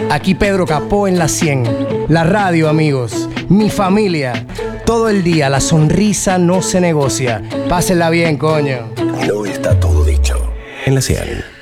Aquí Pedro Capó en la 100. La radio, amigos. Mi familia. Todo el día la sonrisa no se negocia. Pásenla bien, coño. No está todo dicho. En la 100.